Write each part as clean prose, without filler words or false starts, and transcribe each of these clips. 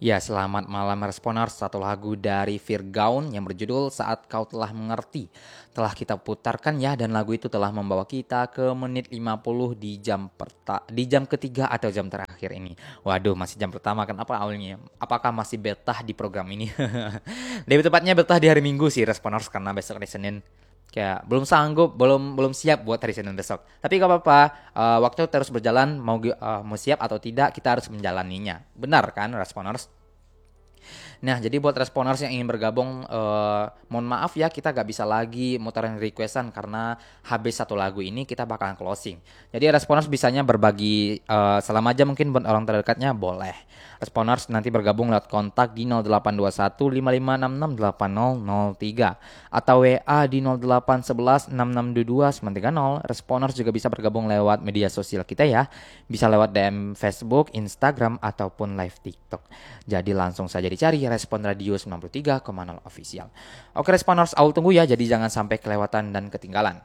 Ya, selamat malam Responers. Satu lagu dari Virgaun yang berjudul Saat Kau Telah Mengerti. Telah kita putarkan ya, dan lagu itu telah membawa kita ke menit 50 di jam ketiga atau jam terakhir ini. Waduh, masih jam pertama kan, apa awalnya? Apakah masih betah di program ini? Lebih tepatnya betah di hari Minggu sih Responers, karena besok hari Senin kayak belum sanggup, belum belum siap buat hari Senin besok. Tapi gak apa-apa, waktu terus berjalan, mau siap atau tidak kita harus menjalaninya. Benar kan Responers? Nah, jadi buat responers yang ingin bergabung, mohon maaf ya kita gak bisa lagi muterin requestan karena habis satu lagu ini kita bakalan closing. Jadi responers bisanya berbagi salam aja mungkin buat orang terdekatnya boleh. Responers nanti bergabung lewat kontak di 0821 5566 8003 atau WA di 0811 6622 930. Responers juga bisa bergabung lewat media sosial kita ya. Bisa lewat DM Facebook, Instagram ataupun live TikTok. Jadi langsung saja dicari Respon Radio 93,0 official. Oke Responers, aku tunggu ya, jadi jangan sampai kelewatan dan ketinggalan.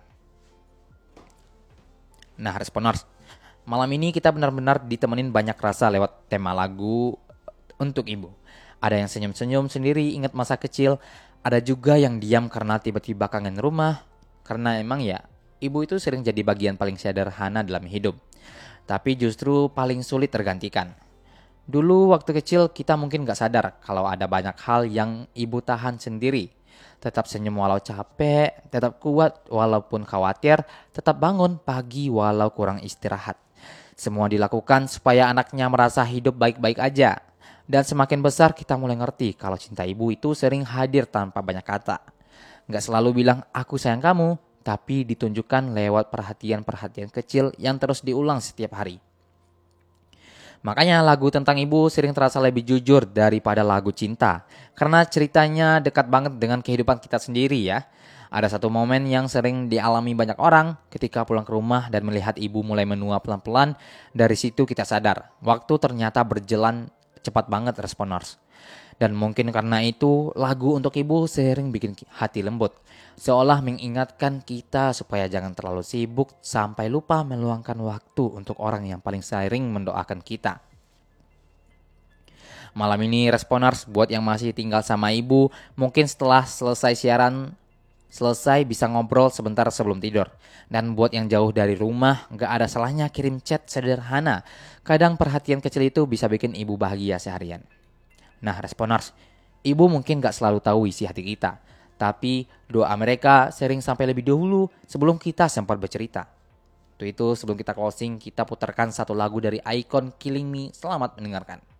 Nah Responers, malam ini kita benar-benar ditemenin banyak rasa lewat tema lagu untuk ibu. Ada yang senyum-senyum sendiri ingat masa kecil, ada juga yang diam karena tiba-tiba kangen rumah. Karena emang ya, ibu itu sering jadi bagian paling sederhana dalam hidup. Tapi justru paling sulit tergantikan. Dulu waktu kecil kita mungkin gak sadar kalau ada banyak hal yang ibu tahan sendiri. Tetap senyum walau capek, tetap kuat walaupun khawatir, tetap bangun pagi walau kurang istirahat. Semua dilakukan supaya anaknya merasa hidup baik-baik aja. Dan semakin besar kita mulai ngerti kalau cinta ibu itu sering hadir tanpa banyak kata. Gak selalu bilang aku sayang kamu, tapi ditunjukkan lewat perhatian-perhatian kecil yang terus diulang setiap hari. Makanya lagu tentang ibu sering terasa lebih jujur daripada lagu cinta. Karena ceritanya dekat banget dengan kehidupan kita sendiri ya. Ada satu momen yang sering dialami banyak orang ketika pulang ke rumah dan melihat ibu mulai menua pelan-pelan. Dari situ kita sadar, waktu ternyata berjalan cepat banget Responers. Dan mungkin karena itu lagu untuk ibu sering bikin hati lembut. Seolah mengingatkan kita supaya jangan terlalu sibuk sampai lupa meluangkan waktu untuk orang yang paling sering mendoakan kita. Malam ini Responers buat yang masih tinggal sama ibu, mungkin setelah selesai bisa ngobrol sebentar sebelum tidur. Dan buat yang jauh dari rumah, gak ada salahnya kirim chat sederhana. Kadang perhatian kecil itu bisa bikin ibu bahagia seharian. Nah Responers, ibu mungkin gak selalu tahu isi hati kita. Tapi doa mereka sering sampai lebih dahulu sebelum kita sempat bercerita. Itu sebelum kita closing, kita putarkan satu lagu dari Icon Killing Me. Selamat mendengarkan.